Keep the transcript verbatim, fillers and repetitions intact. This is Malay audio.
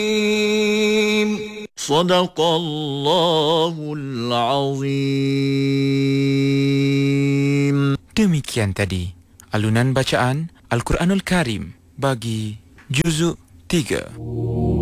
Sadaqallahul Azim. Demikian tadi alunan bacaan Al-Quranul Karim bagi juzuk tiga.